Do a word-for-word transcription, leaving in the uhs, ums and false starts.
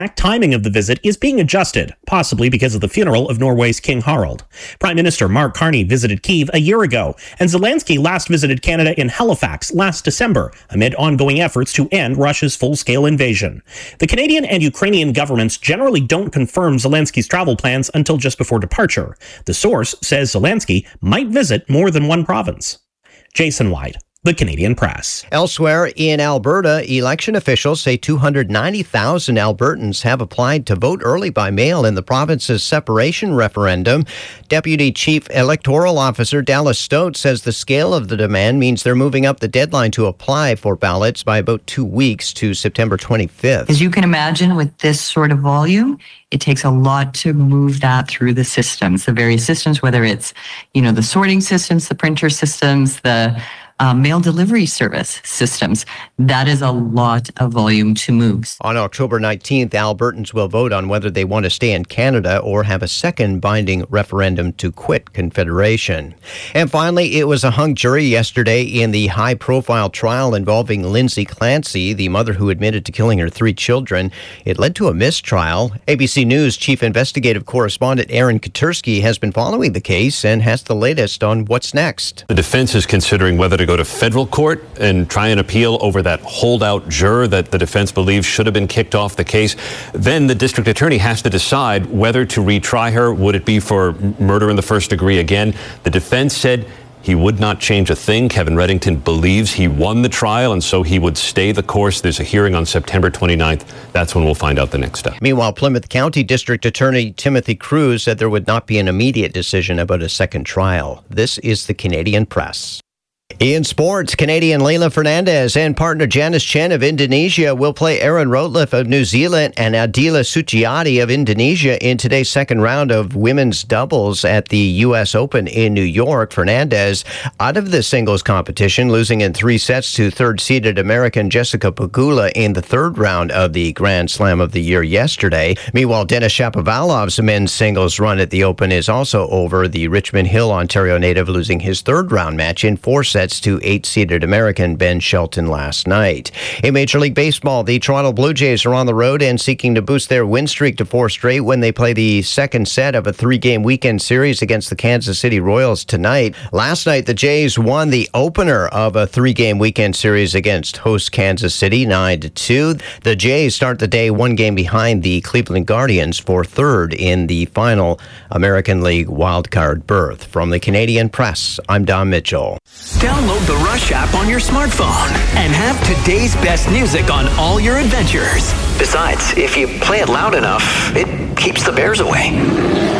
exact timing of the visit is being adjusted, possibly because of the funeral of Norway's King Harald. Prime Minister Mark Carney visited Kyiv a year ago, and Zelensky last visited Canada in Halifax last December, amid ongoing efforts to end Russia's full-scale invasion. The Canadian and Ukrainian governments generally don't confirm Zelensky's travel plans until just before departure. The source says Zelensky might visit more than one province. Jason White, The Canadian Press. Elsewhere in Alberta, election officials say two hundred ninety thousand Albertans have applied to vote early by mail in the province's separation referendum. Deputy Chief Electoral Officer Dallas Stout says the scale of the demand means they're moving up the deadline to apply for ballots by about two weeks to September twenty-fifth. As you can imagine, with this sort of volume, it takes a lot to move that through the systems, the various systems, whether it's, you know, the sorting systems, the printer systems, the Uh, mail delivery service systems. That is a lot of volume to move. On October nineteenth, Albertans will vote on whether they want to stay in Canada or have a second binding referendum to quit Confederation. And finally, it was a hung jury yesterday in the high-profile trial involving Lindsay Clancy, the mother who admitted to killing her three children. It led to a mistrial. A B C News Chief Investigative Correspondent Aaron Katersky has been following the case and has the latest on what's next. The defense is considering whether to go to federal court and try and appeal over that holdout juror that the defense believes should have been kicked off the case. Then the district attorney has to decide whether to retry her. Would it be for murder in the first degree again? The defense said he would not change a thing. Kevin Reddington believes he won the trial, and so he would stay the course. There's a hearing on September twenty-ninth. That's when we'll find out the next step. Meanwhile, Plymouth County District Attorney Timothy Cruz said there would not be an immediate decision about a second trial. This is the Canadian Press. In sports, Canadian Leylah Fernandez and partner Janice Chen of Indonesia will play Erin Routliffe of New Zealand and Adila Suciati of Indonesia in today's second round of women's doubles at the U S Open in New York. Fernandez out of the singles competition, losing in three sets to third-seeded American Jessica Pegula in the third round of the Grand Slam of the year yesterday. Meanwhile, Denis Shapovalov's men's singles run at the Open is also over. The Richmond Hill, Ontario native losing his third round match in four sets to eight-seeded American Ben Shelton last night. In Major League Baseball, the Toronto Blue Jays are on the road and seeking to boost their win streak to four straight when they play the second set of a three-game weekend series against the Kansas City Royals tonight. Last night, the Jays won the opener of a three-game weekend series against host Kansas City, nine to two. The Jays start the day one game behind the Cleveland Guardians for third in the final American League wildcard berth. From the Canadian Press, I'm Don Mitchell. Download the Rush app on your smartphone and have today's best music on all your adventures. Besides, if you play it loud enough, it keeps the bears away.